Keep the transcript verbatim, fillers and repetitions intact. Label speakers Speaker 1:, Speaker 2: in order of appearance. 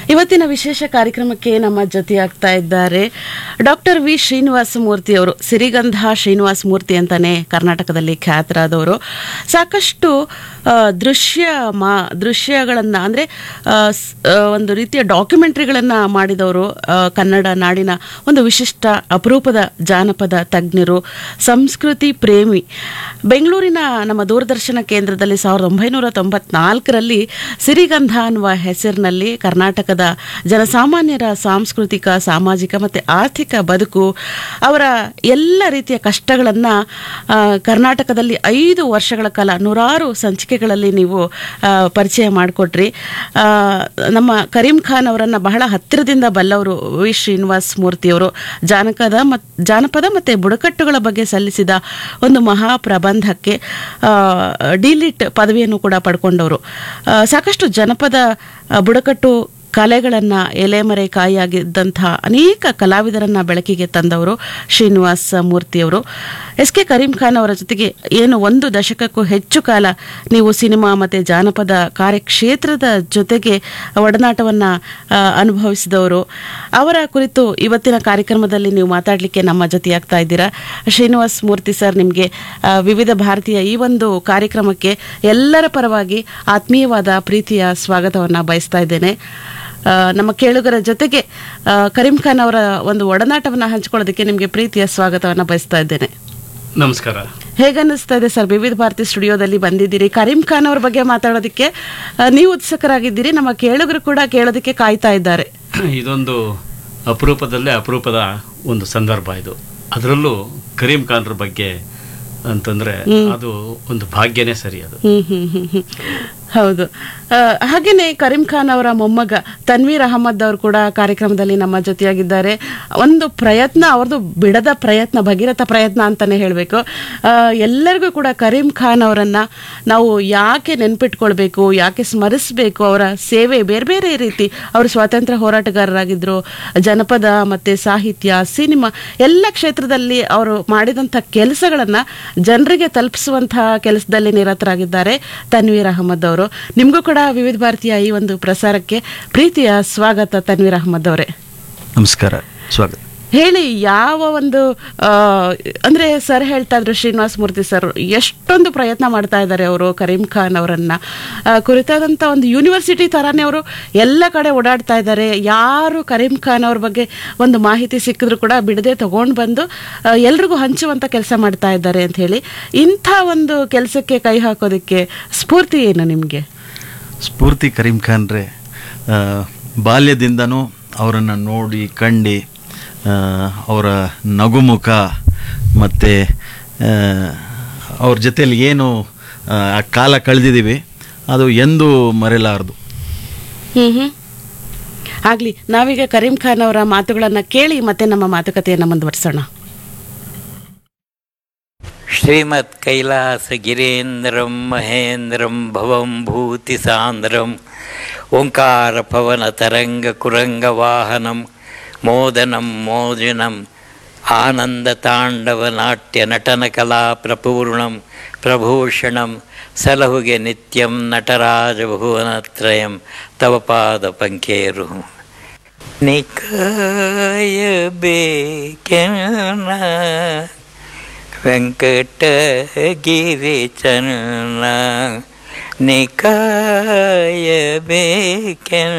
Speaker 1: ಇವತ್ತಿನ ವಿಶೇಷ ಕಾರ್ಯಕ್ರಮಕ್ಕೆ ನಮ್ಮ ಜೊತೆಯಾಗ್ತಾ ಇದ್ದಾರೆ ಡಾಕ್ಟರ್ ವಿ ಶ್ರೀನಿವಾಸ ಮೂರ್ತಿ ಅವರು. ಸಿರಿಗಂಧ ಶ್ರೀನಿವಾಸ ಮೂರ್ತಿ ಅಂತಾನೆ ಕರ್ನಾಟಕದಲ್ಲಿ ಖ್ಯಾತರಾದವರು. ಸಾಕಷ್ಟು ದೃಶ್ಯ ಮಾ ದೃಶ್ಯಗಳನ್ನು ಅಂದರೆ ಒಂದು ರೀತಿಯ ಡಾಕ್ಯುಮೆಂಟ್ರಿಗಳನ್ನು ಮಾಡಿದವರು. ಕನ್ನಡ ನಾಡಿನ ಒಂದು ವಿಶಿಷ್ಟ ಅಪರೂಪದ ಜಾನಪದ ತಜ್ಞರು, ಸಂಸ್ಕೃತಿ ಪ್ರೇಮಿ. ಬೆಂಗಳೂರಿನ ನಮ್ಮ ದೂರದರ್ಶನ ಕೇಂದ್ರದಲ್ಲಿ ಸಾವಿರದ ಒಂಬೈನೂರ ತೊಂಬತ್ನಾಲ್ಕರಲ್ಲಿ ಸಿರಿಗಂಧ ಅನ್ನುವ ಹೆಸರಿನಲ್ಲಿ ಕರ್ನಾಟಕದ ಜನಸಾಮಾನ್ಯರ ಸಾಂಸ್ಕೃತಿಕ, ಸಾಮಾಜಿಕ ಮತ್ತು ಆರ್ಥಿಕ ಬದುಕು, ಅವರ ಎಲ್ಲ ರೀತಿಯ ಕಷ್ಟಗಳನ್ನು ಕರ್ನಾಟಕದಲ್ಲಿ ಐದು ವರ್ಷಗಳ ಕಾಲ ನೂರಾರು ಸಂಚಿಕೆಗಳಲ್ಲಿ ನೀವು ಪರಿಚಯ ಮಾಡಿಕೊಟ್ರಿ. ನಮ್ಮ ಕರೀಂ ಖಾನ್ ಅವರನ್ನು ಬಹಳ ಹತ್ತಿರದಿಂದ ಬಲ್ಲವರು ವಿ ಶ್ರೀನಿವಾಸ ಮೂರ್ತಿಯವರು. ಜಾನಪದ ಮತ್ತು ಜಾನಪದ ಮತ್ತು ಬುಡಕಟ್ಟುಗಳ ಬಗ್ಗೆ ಸಲ್ಲಿಸಿದ ಒಂದು ಮಹಾ ಪ್ರಬಂಧಕ್ಕೆ ಡಿಲಿಟ್ ಪದವಿಯನ್ನು ಕೂಡ ಪಡ್ಕೊಂಡವರು. ಸಾಕಷ್ಟು ಜನಪದ ಬುಡಕಟ್ಟು ಕಲೆಗಳನ್ನು ಎಲೆಮರೆಕಾಯಿಯಾಗಿದ್ದಂಥ ಅನೇಕ ಕಲಾವಿದರನ್ನು ಬೆಳಕಿಗೆ ತಂದವರು ಶ್ರೀನಿವಾಸ ಮೂರ್ತಿಯವರು. ಎಸ್ ಕೆ ಕರೀಂ ಖಾನ್ ಅವರ ಜೊತೆಗೆ ಏನು ಒಂದು ದಶಕಕ್ಕೂ ಹೆಚ್ಚು ಕಾಲ ನೀವು ಸಿನಿಮಾ ಮತ್ತು ಜಾನಪದ ಕಾರ್ಯಕ್ಷೇತ್ರದ ಜೊತೆಗೆ ಒಡನಾಟವನ್ನು ಅನುಭವಿಸಿದವರು. ಅವರ ಕುರಿತು ಇವತ್ತಿನ ಕಾರ್ಯಕ್ರಮದಲ್ಲಿ ನೀವು ಮಾತಾಡಲಿಕ್ಕೆ ನಮ್ಮ ಜೊತೆಯಾಗ್ತಾ ಇದ್ದೀರಾ. ಶ್ರೀನಿವಾಸ ಮೂರ್ತಿ ಸರ್, ನಿಮಗೆ ವಿವಿಧ ಭಾರತೀಯ ಈ ಒಂದು ಕಾರ್ಯಕ್ರಮಕ್ಕೆ ಎಲ್ಲರ ಪರವಾಗಿ ಆತ್ಮೀಯವಾದ ಪ್ರೀತಿಯ ಸ್ವಾಗತವನ್ನು ಬಯಸ್ತಾ ಇದ್ದೇನೆ. ನಮ್ಮ ಕೇಳುಗರ ಜೊತೆಗೆ ಕರೀಂ ಖಾನ್ ಅವರ ಒಂದು ಒಡನಾಟವನ್ನು ಹಂಚಿಕೊಳ್ಳೋದಕ್ಕೆ ನಿಮಗೆ ಪ್ರೀತಿಯ ಸ್ವಾಗತವನ್ನು ಬಯಸ್ತಾ ಇದ್ದೇನೆ.
Speaker 2: ನಮಸ್ಕಾರ.
Speaker 1: ಹೇಗನ್ನಿಸ್ತಾ ಇದೆ ಸರ್, ವಿವಿಧ ಭಾರತಿ ಸ್ಟುಡಿಯೋದಲ್ಲಿ ಬಂದಿದ್ದೀರಿ, ಕರೀಂ ಖಾನ್ ಅವ್ರ ಬಗ್ಗೆ ಮಾತಾಡೋದಕ್ಕೆ ನೀವು ಉತ್ಸುಕರಾಗಿದ್ದೀರಿ, ನಮ್ಮ ಕೇಳುಗರು ಕೂಡ ಕೇಳೋದಕ್ಕೆ ಕಾಯ್ತಾ ಇದ್ದಾರೆ.
Speaker 2: ಇದೊಂದು ಅಪರೂಪದಲ್ಲೇ ಅಪರೂಪದ ಒಂದು ಸಂದರ್ಭ ಇದು. ಅದರಲ್ಲೂ ಕರೀಂ ಖಾನ್ರ ಬಗ್ಗೆ ಅಂತಂದ್ರೆ ಅದು ಒಂದು ಭಾಗ್ಯನೇ ಸರಿ. ಅದು
Speaker 1: ಹೌದು. ಹಾಗೇನೆ ಕರೀಂ ಖಾನ್ ಅವರ ಮೊಮ್ಮಗ ತನ್ವೀರ್ ಅಹಮದ್ ಅವರು ಕೂಡ ಕಾರ್ಯಕ್ರಮದಲ್ಲಿ ನಮ್ಮ ಜೊತೆಯಾಗಿದ್ದಾರೆ. ಒಂದು ಪ್ರಯತ್ನ, ಅವ್ರದ್ದು ಬಿಡದ ಪ್ರಯತ್ನ, ಭಗೀರಥ ಪ್ರಯತ್ನ ಅಂತಾನೆ ಹೇಳಬೇಕು. ಎಲ್ಲರಿಗೂ ಕೂಡ ಕರೀಂ ಖಾನ್ ಅವರನ್ನ ನಾವು ಯಾಕೆ ನೆನ್ಪಿಟ್ಕೊಳ್ಬೇಕು, ಯಾಕೆ ಸ್ಮರಿಸಬೇಕು, ಅವರ ಸೇವೆ ಬೇರೆ ಬೇರೆ ರೀತಿ. ಅವರು ಸ್ವಾತಂತ್ರ್ಯ ಹೋರಾಟಗಾರರಾಗಿದ್ರು, ಜನಪದ ಮತ್ತೆ ಸಾಹಿತ್ಯ, ಸಿನಿಮಾ ಎಲ್ಲ ಕ್ಷೇತ್ರದಲ್ಲಿ ಅವರು ಮಾಡಿದಂಥ ಕೆಲಸಗಳನ್ನ ಜನರಿಗೆ ತಲುಪಿಸುವಂತಹ ಕೆಲಸದಲ್ಲಿ ನಿರತರಾಗಿದ್ದಾರೆ ತನ್ವೀರ್ ಅಹಮದ್ ಅವರು. ನಿಮಗೂ ಕೂಡ ವಿವಿಧ ಭಾರತೀಯ ಈ ಒಂದು ಪ್ರಸಾರಕ್ಕೆ ಪ್ರೀತಿಯ ಸ್ವಾಗತ ತನ್ವೀರ್ ಅಹಮದ್ ಅವರೇ.
Speaker 3: ನಮಸ್ಕಾರ, ಸ್ವಾಗತ.
Speaker 1: ಹೇಳಿ, ಯಾವ ಒಂದು ಅಂದ್ರೆ ಸರ್ ಹೇಳ್ತಾ ಇದ್ರು ಶ್ರೀನಿವಾಸ ಮೂರ್ತಿ ಸರ್ ಎಷ್ಟೊಂದು ಪ್ರಯತ್ನ ಮಾಡ್ತಾ ಇದ್ದಾರೆ ಅವರು ಕರೀಂ ಖಾನ್ ಅವರನ್ನ ಕುರಿತಾದಂಥ ಒಂದು ಯೂನಿವರ್ಸಿಟಿ ಥರಾನೇ ಅವರು ಎಲ್ಲ ಕಡೆ ಓಡಾಡ್ತಾ ಇದ್ದಾರೆ. ಯಾರು ಕರೀಂ ಖಾನ್ ಅವ್ರ ಬಗ್ಗೆ ಒಂದು ಮಾಹಿತಿ ಸಿಕ್ಕಿದ್ರು ಕೂಡ ಬಿಡದೆ ತಗೊಂಡು ಬಂದು ಎಲ್ರಿಗೂ ಹಂಚುವಂಥ ಕೆಲಸ ಮಾಡ್ತಾ ಇದ್ದಾರೆ ಅಂತ ಹೇಳಿ. ಇಂಥ ಒಂದು ಕೆಲಸಕ್ಕೆ ಕೈ ಹಾಕೋದಕ್ಕೆ ಸ್ಫೂರ್ತಿ ಏನು ನಿಮಗೆ?
Speaker 3: ಸ್ಫೂರ್ತಿ ಕರೀಂ ಖಾನ್ರೆ ಬಾಲ್ಯದಿಂದನೂ ಅವರನ್ನು ನೋಡಿ ಕಂಡು ಅವರ ನಗುಮುಖ ಮತ್ತು ಅವ್ರ ಜೊತೆಯಲ್ಲಿ ಏನು ಆ ಕಾಲ ಕಳೆದಿದ್ದೀವಿ ಅದು ಎಂದೂ ಮರೆಯಲಾರದು.
Speaker 1: ಹ್ಞೂ ಹ್ಞೂ ಆಗಲಿ, ನಾವೀಗ ಕರೀಂ ಖಾನ್ ಅವರ ಮಾತುಗಳನ್ನು ಕೇಳಿ ಮತ್ತೆ ನಮ್ಮ ಮಾತುಕತೆಯನ್ನು ಮುಂದುವರಿಸೋಣ.
Speaker 4: ಶ್ರೀಮತ್ ಕೈಲಾಸ ಗಿರೀಂದ್ರಂ ಮಹೇಂದ್ರಂ ಭವಂ ಭೂತಿ ಸಾಂದ್ರಂ ಓಂಕಾರ ಪವನ ತರಂಗ ಕುರಂಗ ವಾಹನಂ ಮೋದನಂ ಮೋಜನಂ ಆನಂದ ತಾಂಡವ ನಾಟ್ಯ ನಟನ ಕಲಾ ಪ್ರಪೂರ್ಣಂ ಪ್ರಭೂಷಣಂ ಸಲಹುಗೆ ನಿತ್ಯಂ ನಟರಾಜ ಭುವನತ್ರಯಂ ತವ ಪಾದ ಪಂಕೇರು ನಿಕಾಯ ಬೇಕೆನ ವೆಂಕಟಗಿರಿ ಚನ್ನ ನಿಕಾಯ ಬೇಕೆನ